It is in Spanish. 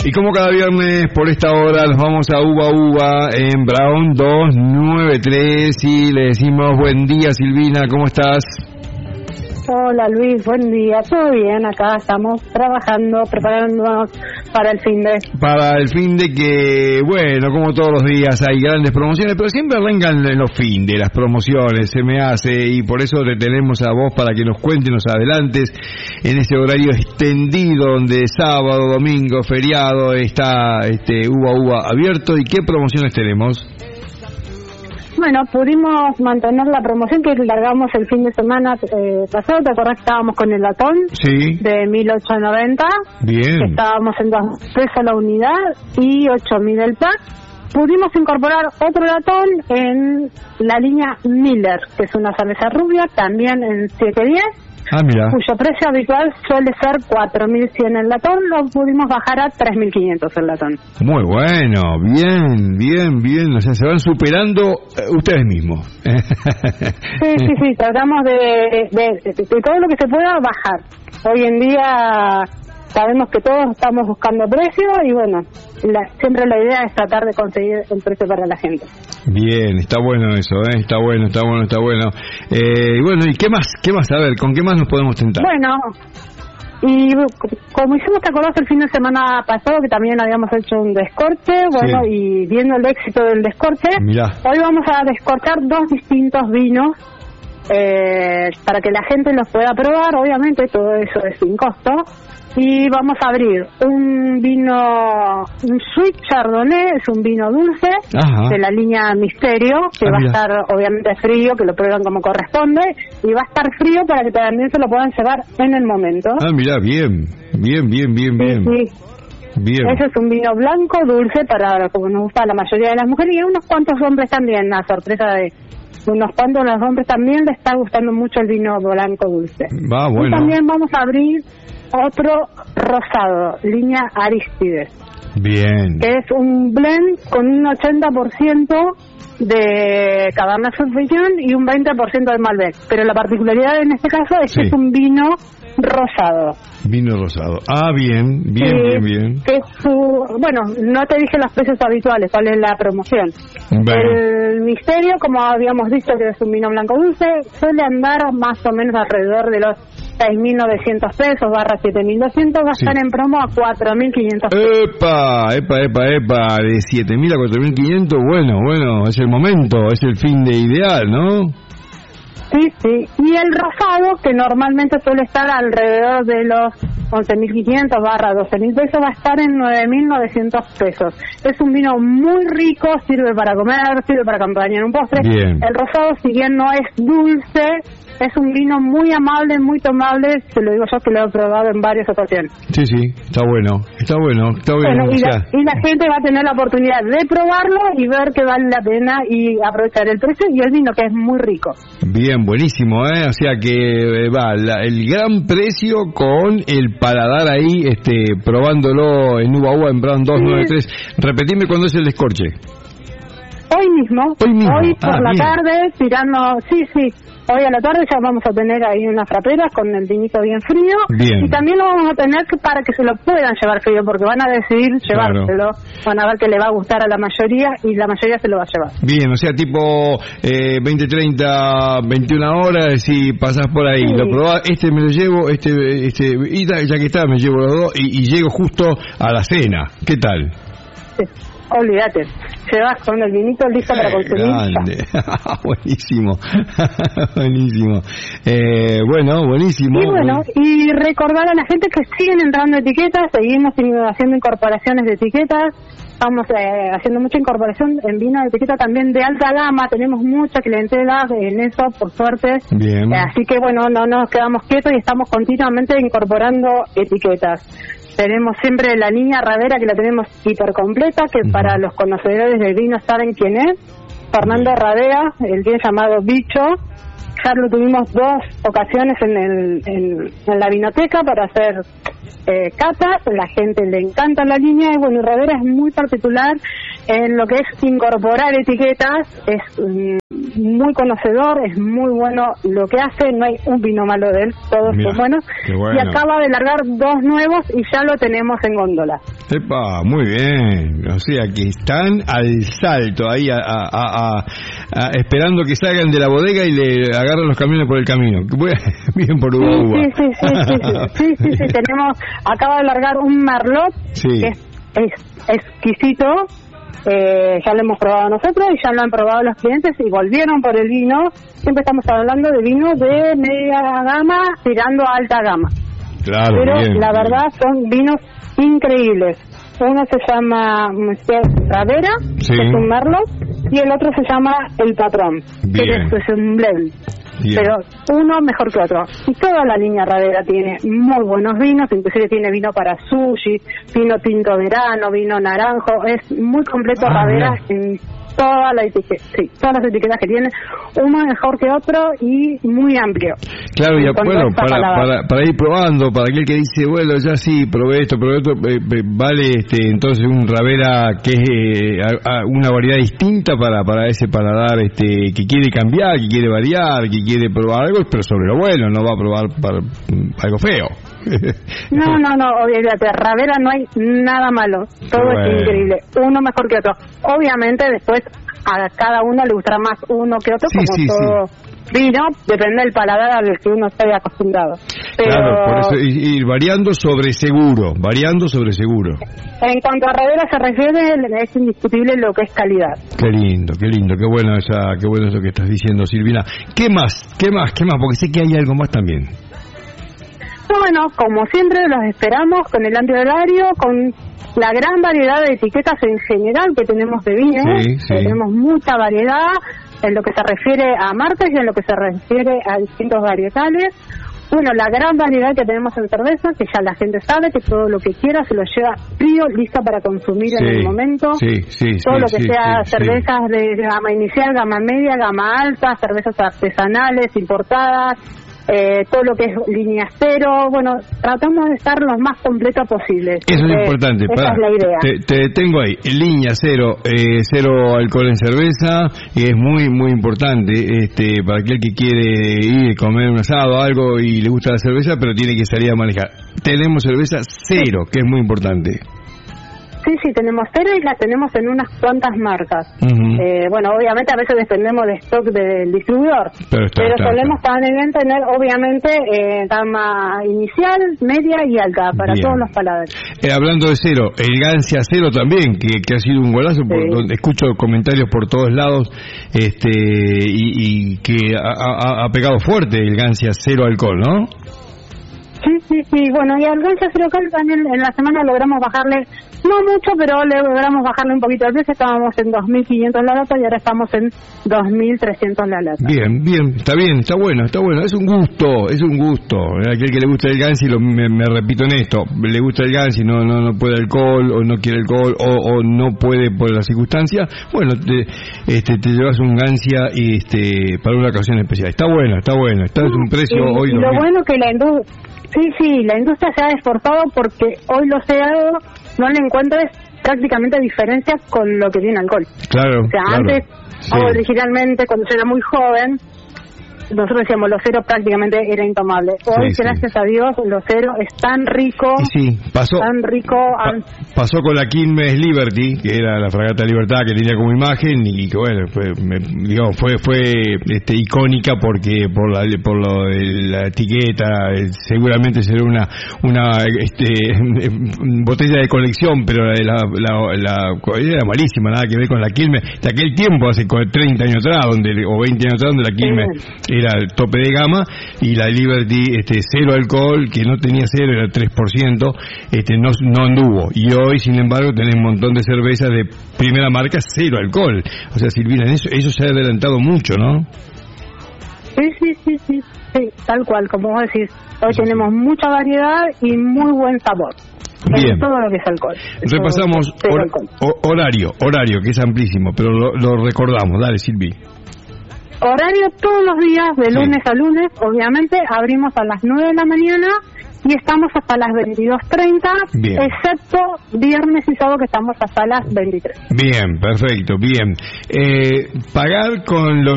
Y como cada viernes por esta hora nos vamos a Uva Uva en Brown 293 y le decimos buen día, Silvina, ¿cómo estás? Hola Luis, buen día, todo bien, acá estamos trabajando, preparándonos para el fin de... Para el fin de que, bueno, como todos los días hay grandes promociones, pero siempre arrancan en los fin de las promociones, se me hace, y por eso te tenemos a vos para que nos cuentes, nos adelantes en ese horario extendido donde sábado, domingo, feriado está Uva Uva abierto. ¿Y qué promociones tenemos? Bueno, pudimos mantener la promoción que largamos el fin de semana pasado. ¿Te acordás que estábamos con el latón? Sí. De 1.890. Bien. Que estábamos en 2 pesos la unidad y 8.000 el pack. Pudimos incorporar otro latón en la línea Miller, que es una cerveza rubia, también en 710. Ah, mira. Cuyo precio habitual suele ser 4.100 el latón, lo pudimos bajar a 3.500 el latón. Muy bueno, bien, o sea, se van superando ustedes mismos. Sí, tratamos de todo lo que se pueda bajar. Hoy en día sabemos que todos estamos buscando precios y bueno, siempre la idea es tratar de conseguir el precio para la gente. Bien, está bueno eso, está bueno. Bueno, ¿y qué más? A ver, ¿con qué más nos podemos tentar? Bueno, y como hicimos, ¿te acordás el fin de semana pasado que también habíamos hecho un descorche? Bueno, sí. Y viendo el éxito del descorche, mirá, hoy vamos a descorchar 2 distintos vinos para que la gente los pueda probar. Obviamente todo eso es sin costo. Y vamos a abrir un Sweet Chardonnay, es un vino dulce. Ajá. De la línea Misterio, que va a estar obviamente frío, que lo prueban como corresponde, y va a estar frío para que también se lo puedan llevar en el momento. Ah, mira, bien. Sí. Bien. Ese es un vino blanco, dulce, para como nos gusta a la mayoría de las mujeres, y a unos cuantos hombres también, a sorpresa de unos cuantos de los hombres también les está gustando mucho el vino blanco dulce. Va, bueno. Y también vamos a abrir otro rosado, línea Aristides. Bien. Que es un blend con un 80% de Cabernet Sauvignon y un 20% de Malbec. Pero la particularidad en este caso es que es un vino rosado. Vino rosado. Ah, bien. Que bueno, no te dije los precios habituales, cuál es la promoción. Bueno. El Misterio, como habíamos dicho, que es un vino blanco dulce, suele andar más o menos alrededor de los 6.900 pesos barra 7.200, va a estar en promo a 4.500 pesos. ¡Epa! De 7.000 a 4.500, bueno, es el momento, es el fin de ideal, ¿no? Sí. Y el rosado, que normalmente suele estar alrededor de los 11.500 barra 12.000 pesos, va a estar en 9.900 pesos. Es un vino muy rico, sirve para comer, sirve para acompañar un postre. Bien. El rosado, si bien no es dulce, es un vino muy amable, muy tomable, se lo digo yo que lo he probado en varias ocasiones. Sí, está bueno. Y la gente va a tener la oportunidad de probarlo y ver que vale la pena y aprovechar el precio y el vino, que es muy rico. Bien, buenísimo, o sea que va el gran precio con el paladar ahí, probándolo en Uva Uva en Brown 293. Sí. Repetime cuándo es el descorche. Hoy mismo. Hoy por la tarde, tirando... Sí. Hoy a la tarde ya vamos a tener ahí unas fraperas con el vinito bien frío. Bien. Y también lo vamos a tener para que se lo puedan llevar frío, porque van a decidir llevárselo. Van a ver que le va a gustar a la mayoría y la mayoría se lo va a llevar. Bien, o sea, tipo 20:30, 21 horas, si pasás por ahí, lo probás, me lo llevo, y ya que está, me llevo los dos y llego justo a la cena. ¿Qué tal? Sí. Olvídate, llevas con el vinito listo para consumir. Buenísimo. Buenísimo. Y recordar a la gente que siguen entrando etiquetas, seguimos haciendo incorporaciones de etiquetas, estamos haciendo mucha incorporación en vino de etiqueta también de alta gama, tenemos mucha clientela en eso, por suerte. Bien. Así que no nos quedamos quietos y estamos continuamente incorporando etiquetas. Tenemos siempre la línea Radera, que la tenemos hiper completa, que para los conocedores del vino saben quién es. Fernando Radera, el bien llamado Bicho. Ya lo tuvimos 2 ocasiones en la vinoteca para hacer catas. La gente le encanta la línea y Radera es muy particular en lo que es incorporar etiquetas, es muy conocedor, es muy bueno lo que hace, no hay un vino malo de él, todos son buenos. Bueno. Y acaba de largar 2 nuevos y ya lo tenemos en góndola. Epa, muy bien. O sea que están al salto ahí, esperando que salgan de la bodega y le agarran los camiones por el camino. Bien por Uva. Sí. Tenemos, acaba de largar un Merlot que es exquisito. Ya lo hemos probado nosotros y ya lo han probado los clientes y volvieron por el vino. Siempre estamos hablando de vinos de media gama tirando a alta gama. Claro, pero bien, la verdad son vinos increíbles. Uno se llama Radera, que es un Merlot, y el otro se llama El Patrón, que es un blend. Bien. Pero uno mejor que otro. Y toda la línea Radera tiene muy buenos vinos, inclusive tiene vino para sushi, vino tinto verano, vino naranjo, es muy completo Radera en toda la etiqueta, todas las etiquetas que tiene, uno mejor que otro y muy amplio. Claro, y bueno, para ir probando, para aquel que dice, bueno, ya sí, probé esto, vale entonces un Radera que es una variedad distinta para ese paladar que quiere cambiar, que quiere variar, que quiere probar algo, pero sobre lo bueno, no va a probar para algo feo. No, olvídate, Radera no hay nada malo, todo es increíble, uno mejor que otro. Obviamente después a cada uno le gustará más uno que otro, todo vino, depende del paladar al que uno esté acostumbrado. Pero claro, por eso ir variando sobre seguro. En cuanto a Radera se refiere, es indiscutible lo que es calidad. Qué lindo, qué bueno eso que estás diciendo, Silvina. ¿Qué más? Porque sé que hay algo más también. Bueno, como siempre los esperamos con el amplio horario, con la gran variedad de etiquetas en general que tenemos de vinos. Tenemos mucha variedad en lo que se refiere a marcas y en lo que se refiere a distintos varietales. Bueno, la gran variedad que tenemos en cerveza, que ya la gente sabe que todo lo que quiera se lo lleva frío, lista para consumir en el momento. Todo lo que sea cervezas de gama inicial, gama media, gama alta, cervezas artesanales, importadas, todo lo que es línea cero. Bueno, tratamos de estar lo más completo posible. Eso es importante. Esa es la idea. Te detengo ahí. Línea cero, cero alcohol en cerveza, y es muy muy importante para aquel que quiere ir a comer un asado o algo y le gusta la cerveza, pero tiene que salir a manejar. Tenemos cerveza cero, que es muy importante. Sí, tenemos cero y las tenemos en unas cuantas marcas. Bueno, obviamente a veces dependemos de stock del distribuidor, pero solemos también tener, obviamente, gama inicial, media y alta, para todos los paladares. Hablando de cero, el Gancia cero también, que ha sido un golazo, donde escucho comentarios por todos lados, y que ha pegado fuerte el Gancia cero alcohol, ¿no? Sí, bueno, y al Gancia cero alcohol también en la semana logramos bajarle, no mucho, pero logramos bajarle un poquito el precio. Estábamos en 2.500 la lata y ahora estamos en 2.300 la lata. Bien, está bueno. Es un gusto. Aquel que le gusta el Gansi, me repito en esto, le gusta el Gansi, no puede alcohol, o no quiere alcohol, o no puede por la circunstancia, bueno, te llevas un Gancia para una ocasión especial. Está bueno. Está es un precio hoy. Lo bueno que la industria se ha exportado, porque hoy los CEAO no le encuentres prácticamente diferencia con lo que tiene alcohol. Claro. O sea, antes, originalmente, cuando yo era muy joven, nosotros decíamos lo cero prácticamente era intomable. Hoy, gracias a Dios, lo cero es tan rico. Pasó con la Quilmes Liberty, que era la fragata Libertad que tenía como imagen, y que bueno, fue icónica porque por lo de la etiqueta, seguramente será una botella de colección, pero era malísima, nada que ver con la Quilmes de aquel tiempo, hace 30 años atrás, o 20 años atrás, donde la Quilmes era el tope de gama, y la Liberty cero alcohol, que no tenía cero, era 3%, no anduvo, y hoy sin embargo tenés un montón de cervezas de primera marca cero alcohol. O sea, Silvina, eso se ha adelantado mucho, ¿no? Sí, tal cual, como vos decís, hoy tenemos mucha variedad y muy buen sabor. Bien. Todo lo que es alcohol. Repasamos horario, que es amplísimo, pero lo recordamos. Dale, Silvi. Horario todos los días, de lunes a lunes, obviamente, abrimos a las 9 de la mañana y estamos hasta las 22:30, excepto viernes y sábado que estamos hasta las 23. Bien, perfecto, bien. Pagar con lo